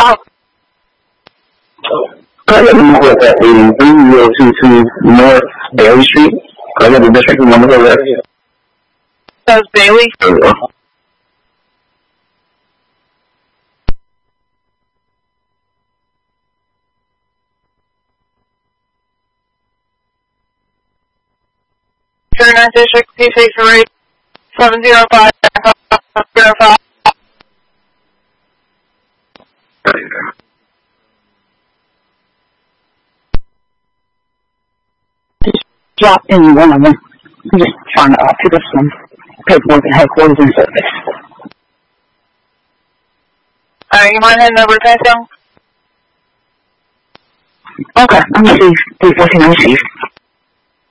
Number at 83 North Bailey Street. I got the district number there. That's Bailey? There we go. Ninth District, P6 705. Just drop in one of them. I'm just trying to pick up some paperwork at headquarters and service. You mind heading over to Passdown? Okay, I'm received. Please working on receive.